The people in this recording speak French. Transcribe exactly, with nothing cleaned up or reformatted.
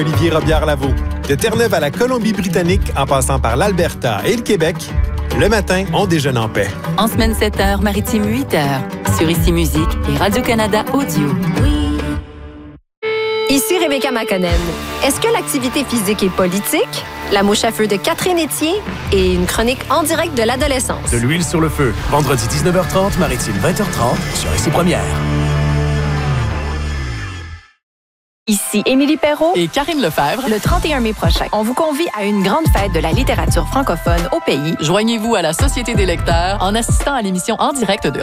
Olivier Robillard-Lavaux. De Terre-Neuve à la Colombie-Britannique, en passant par l'Alberta et le Québec, le matin, on déjeune en paix. En semaine sept heures, maritime huit heures. Sur Ici Musique et Radio-Canada Audio. Oui. Ici Rebecca McConnell. Est-ce que l'activité physique est politique? La mouche à feu de Catherine Etier et une chronique en direct de l'adolescence. De l'huile sur le feu. Vendredi dix-neuf heures trente, maritime vingt heures trente, sur Ici Première. Ici Émilie Perrault et Karine Lefebvre. Le trente et un mai prochain, on vous convie à une grande fête de la littérature francophone au pays. Joignez-vous à la Société des lecteurs en assistant à l'émission en direct de